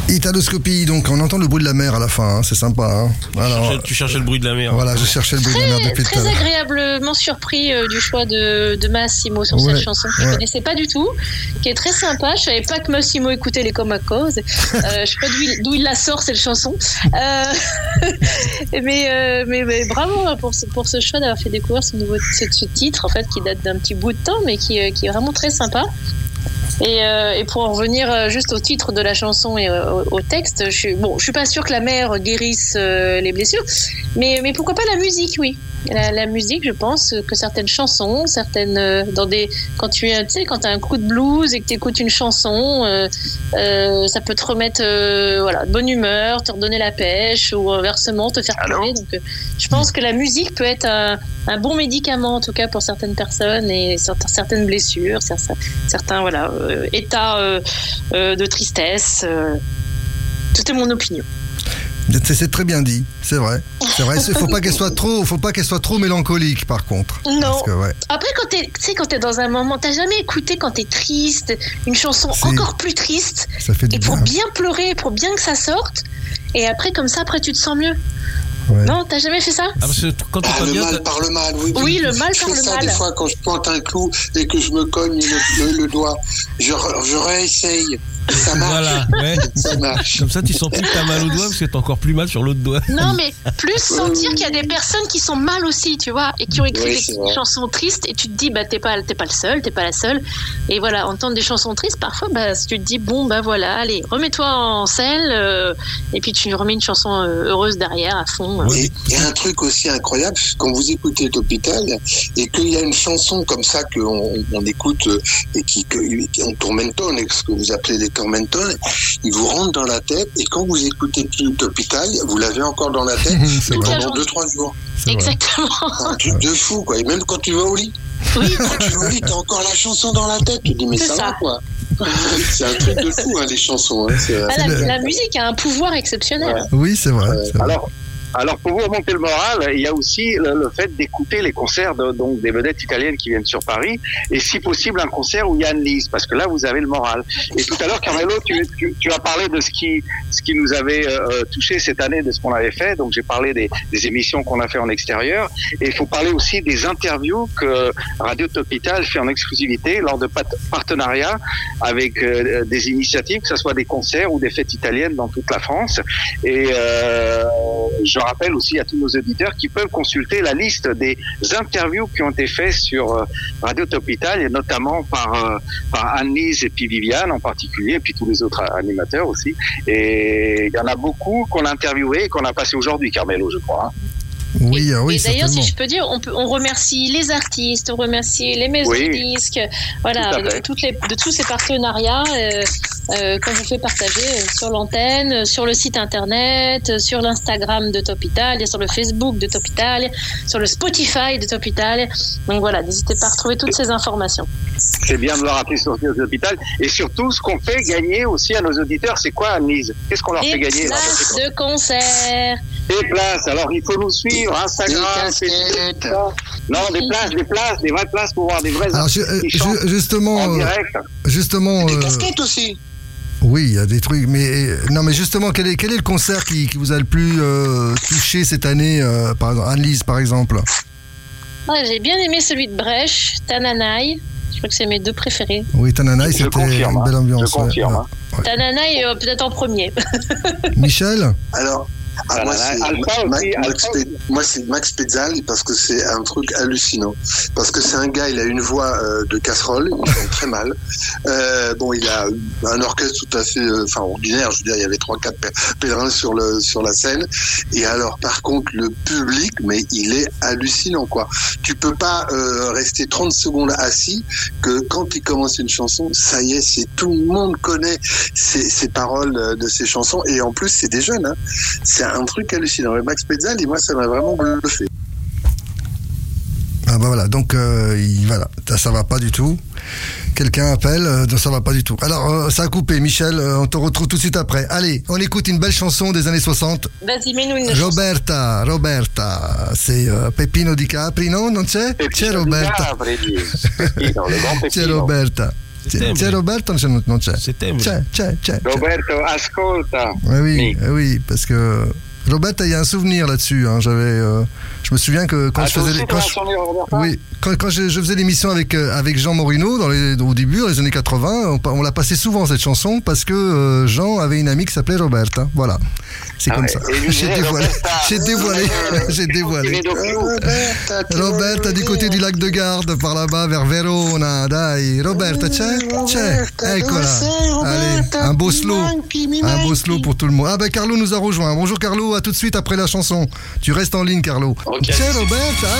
Italoscopie, donc on entend le bruit de la mer à la fin, hein, c'est sympa. Hein. Alors, tu cherchais le bruit de la mer. Voilà, je cherchais le bruit de la mer depuis tout à Très l'heure. agréablement surpris du choix de Massimo sur cette chanson que je ne connaissais pas du tout, qui est très sympa. Je savais pas que Massimo écoutait les Comacos. Je sais pas d'où il la sort cette chanson. Mais bravo hein, pour ce choix d'avoir fait découvrir ce titre en fait qui date d'un petit bout de temps, mais qui est vraiment très sympa. Et pour en revenir juste au titre de la chanson et au texte, je suis pas sûre que la mer guérisse les blessures, mais pourquoi pas la musique, oui. La musique, je pense que certaines chansons, quand t'as un coup de blues et que t'écoutes une chanson, ça peut te remettre de bonne humeur, te redonner la pêche ou inversement te faire pleurer. Donc, je pense que la musique peut être un bon médicament en tout cas pour certaines personnes et certaines blessures, certains états de tristesse. Tout est mon opinion. C'est très bien dit, c'est vrai. Il faut pas qu'elle soit trop mélancolique par contre. Non. Parce que, Après quand t'es dans un moment, t'as jamais écouté quand t'es triste une chanson encore plus triste ça fait du et pour bien pleurer, pour bien que ça sorte. Et après comme ça, après tu te sens mieux. Ouais. Non, t'as jamais fait ça? Parce que quand t'es pas le bien, mal par le mal, oui. Oui, le mal par le mal. Je fais ça des fois quand je pointe un clou et que je me cogne le doigt. Je réessaye. Ça marche. Voilà, ouais. Ça marche. Comme ça, tu sens plus que t'as mal au doigt parce que t'as encore plus mal sur l'autre doigt. Non, mais plus sentir qu'il y a des personnes qui sont mal aussi, tu vois, et qui ont écrit des chansons tristes, et tu te dis, t'es pas le seul, t'es pas la seule. Et voilà, entendre des chansons tristes, parfois, tu te dis, allez, remets-toi en selle, et puis tu remets une chanson heureuse derrière, à fond. Et il y a un truc aussi incroyable, quand vous écoutez l'hôpital, et qu'il y a une chanson comme ça qu'on écoute, et qui on tormentone, ce que vous appelez les tormentone, il vous rentre dans la tête, et quand vous écoutez plus l'hôpital, vous l'avez encore dans la tête pendant 2-3 jours. Exactement. Un truc de fou, quoi. Et même quand tu vas au lit. Oui. Quand tu vas au lit, t'as encore la chanson dans la tête. Tu te dis, mais ça va, quoi. C'est un truc de fou, les chansons. Hein. La musique a un pouvoir exceptionnel. Ouais. Oui, c'est vrai. Alors, pour vous remonter le moral, il y a aussi le fait d'écouter les concerts donc des vedettes italiennes qui viennent sur Paris, et si possible un concert où il y a Anne-Lise, parce que là vous avez le moral. Et tout à l'heure, Carmelo, tu as parlé de ce qui nous avait touché cette année, de ce qu'on avait fait. Donc j'ai parlé des émissions qu'on a fait en extérieur, et il faut parler aussi des interviews que Radio Topitaal fait en exclusivité lors de partenariats avec des initiatives, que ce soit des concerts ou des fêtes italiennes dans toute la France. Et je rappelle aussi à tous nos auditeurs qui peuvent consulter la liste des interviews qui ont été faites sur Radio Topitaal, et notamment par Anne-Lise et puis Viviane en particulier, et puis tous les autres animateurs aussi. Et il y en a beaucoup qu'on a interviewés et qu'on a passé aujourd'hui, Carmelo, je crois. Hein. Oui, et d'ailleurs, si je peux dire, on remercie les artistes, on remercie les maisons de disques, voilà, de tous ces partenariats qu'on vous fait partager sur l'antenne, sur le site internet, sur l'Instagram de Topitaal, sur le Facebook de Topitaal, sur le Spotify de Topitaal. Donc voilà, n'hésitez pas à retrouver toutes ces informations. C'est bien de le rappeler sur Topitaal. Et surtout, ce qu'on fait gagner aussi à nos auditeurs, c'est quoi, Anne-Lise? Qu'est-ce qu'on leur fait gagner? Des places de concert. Des places. Alors, il faut nous suivre, Instagram, Facebook. Non, des vraies places pour voir des vrais artistes qui chantent en direct. Justement, des casquettes aussi. Oui, il y a des trucs, mais justement, quel est le concert qui vous a le plus touché cette année, par exemple, Anne-Lise, par exemple? J'ai bien aimé celui de Brèche, Tananai. Je crois que c'est mes deux préférés. Oui, Tananai, c'était une belle ambiance. Je confirme. Ouais. Tananai, peut-être en premier. Michel? Alors, moi c'est Max Pezzali, parce que c'est un truc hallucinant, parce que c'est un gars, il a une voix de casserole, il chante très mal, il a un orchestre tout à fait ordinaire, je veux dire, il y avait 3-4 pèlerins sur la scène, et alors par contre le public, mais il est hallucinant, quoi. Tu peux pas rester 30 secondes assis, que quand il commence une chanson, ça y est, tout le monde connaît ces paroles de ces chansons, et en plus c'est des jeunes, hein. C'est un truc hallucinant. Et Max Pezzali, moi, ça m'a vraiment bluffé. Ah bah voilà, donc ça va pas du tout. Quelqu'un appelle, ça va pas du tout. Alors, ça a coupé, Michel, on te retrouve tout de suite après. Allez, on écoute une belle chanson des années 60. Vas-y, mets-nous une Roberta, c'est Peppino Di Capri, non c'è? C'è Roberta. Peppino, le grand Peppino. C'è Roberta. C'è Roberto? Non c'è. Settembre. C'è. Roberto, ascolta. Oui, parce que Roberta, il y a un souvenir là-dessus. Hein. Je me souviens que quand je faisais quand je faisais l'émission avec Jean Morino au début, dans les années 80, on la passait souvent cette chanson parce que Jean avait une amie qui s'appelait Roberta. Voilà, c'est comme ça. J'ai dévoilé. Roberta du côté du lac de Garde, par là-bas vers Verona. Dai, Roberta, c'è. Eccola. Allez, un beau slow pour tout le monde. Ah ben Carlo nous a rejoint. Bonjour Carlo, à tout de suite après la chanson. Tu restes en ligne Carlo. Okay. C'è Roberta.